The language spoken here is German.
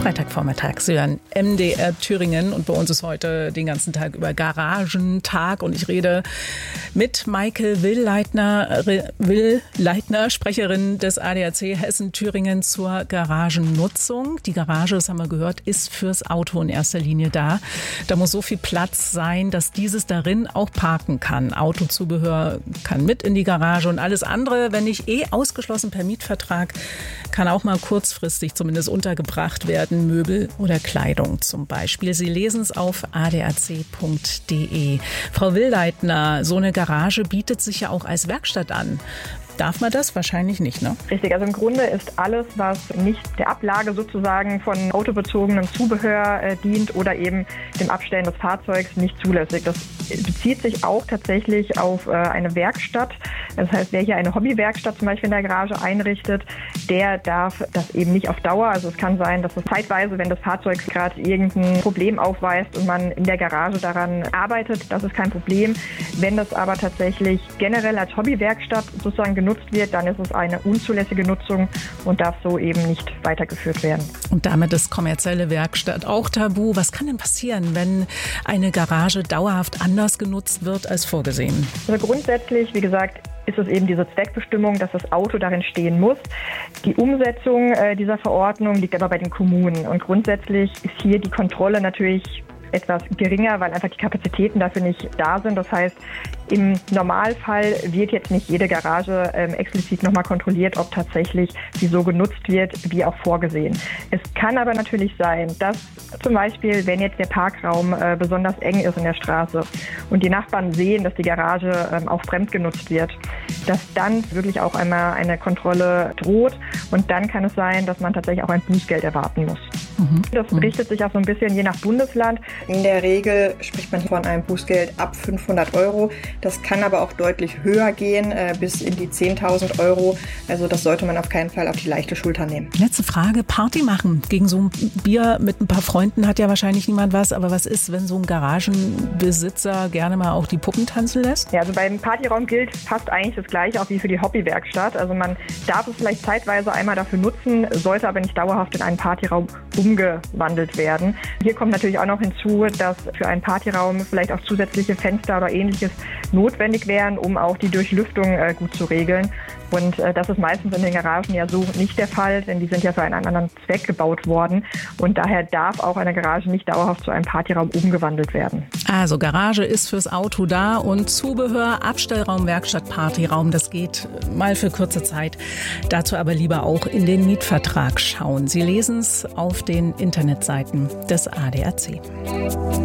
Freitagvormittag. Sie hören MDR Thüringen und bei uns ist heute den ganzen Tag über Garagentag und ich rede mit Maike Will-Leitner, Sprecherin des ADAC Hessen-Thüringen zur Garagennutzung. Die Garage, das haben wir gehört, ist fürs Auto in erster Linie da. Da muss so viel Platz sein, dass dieses darin auch parken kann. Autozubehör kann mit in die Garage und alles andere, wenn nicht ausgeschlossen per Mietvertrag, kann auch mal kurzfristig zumindest untergebracht werden. Möbel oder Kleidung zum Beispiel. Sie lesen es auf adac.de. Frau Will-Leitner, so eine Garage bietet sich ja auch als Werkstatt an. Darf man das? Wahrscheinlich nicht, ne? Richtig, also im Grunde ist alles, was nicht der Ablage sozusagen von autobezogenem Zubehör dient oder eben dem Abstellen des Fahrzeugs, nicht zulässig. Das bezieht sich auch tatsächlich auf eine Werkstatt. Das heißt, wer hier eine Hobbywerkstatt zum Beispiel in der Garage einrichtet, der darf das eben nicht auf Dauer. Also es kann sein, dass es zeitweise, wenn das Fahrzeug gerade irgendein Problem aufweist und man in der Garage daran arbeitet, das ist kein Problem. Wenn das aber tatsächlich generell als Hobbywerkstatt sozusagen genutzt wird, dann ist es eine unzulässige Nutzung und darf so eben nicht weitergeführt werden. Und damit ist kommerzielle Werkstatt auch tabu. Was kann denn passieren, wenn eine Garage dauerhaft anders genutzt wird als vorgesehen? Also grundsätzlich, wie gesagt, ist es eben diese Zweckbestimmung, dass das Auto darin stehen muss. Die Umsetzung dieser Verordnung liegt aber bei den Kommunen. Und grundsätzlich ist hier die Kontrolle natürlich etwas geringer, weil einfach die Kapazitäten dafür nicht da sind. Das heißt, im Normalfall wird jetzt nicht jede Garage explizit nochmal kontrolliert, ob tatsächlich sie so genutzt wird, wie auch vorgesehen. Es kann aber natürlich sein, dass zum Beispiel, wenn jetzt der Parkraum besonders eng ist in der Straße und die Nachbarn sehen, dass die Garage auch fremd genutzt wird, dass dann wirklich auch einmal eine Kontrolle droht und dann kann es sein, dass man tatsächlich auch ein Bußgeld erwarten muss. Das richtet sich auch so ein bisschen je nach Bundesland. In der Regel spricht man von einem Bußgeld ab 500 €. Das kann aber auch deutlich höher gehen, bis in die 10.000 €. Also das sollte man auf keinen Fall auf die leichte Schulter nehmen. Letzte Frage, Party machen. Gegen so ein Bier mit ein paar Freunden hat ja wahrscheinlich niemand was. Aber was ist, wenn so ein Garagenbesitzer gerne mal auch die Puppen tanzen lässt? Ja, also beim Partyraum gilt fast eigentlich das Gleiche auch wie für die Hobbywerkstatt. Also man darf es vielleicht zeitweise einmal dafür nutzen, sollte aber nicht dauerhaft in einen Partyraum umgewandelt werden. Hier kommt natürlich auch noch hinzu, dass für einen Partyraum vielleicht auch zusätzliche Fenster oder Ähnliches notwendig wären, um auch die Durchlüftung gut zu regeln. Und das ist meistens in den Garagen ja so nicht der Fall, denn die sind ja für einen anderen Zweck gebaut worden. Und daher darf auch eine Garage nicht dauerhaft zu einem Partyraum umgewandelt werden. Also Garage ist fürs Auto da und Zubehör, Abstellraum, Werkstatt, Partyraum, das geht mal für kurze Zeit. Dazu aber lieber auch in den Mietvertrag schauen. Sie lesen es auf den Internetseiten des ADAC.